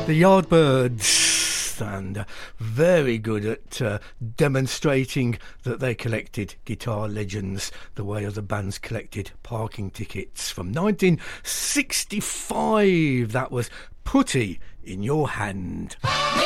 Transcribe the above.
The Yardbirds, and very good at demonstrating that they collected guitar legends the way other bands collected parking tickets. From 1965, that was Putty in Your Hand.